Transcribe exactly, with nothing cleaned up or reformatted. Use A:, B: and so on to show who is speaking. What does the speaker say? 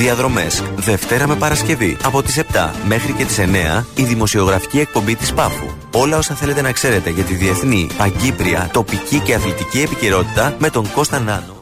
A: Διαδρομές. Δευτέρα με Παρασκευή. Από τις επτά μέχρι και τις εννέα η δημοσιογραφική εκπομπή της Πάφου. Όλα όσα θέλετε να ξέρετε για τη διεθνή, παγκύπρια, τοπική και αθλητική επικαιρότητα με τον Κώστα Νάνο.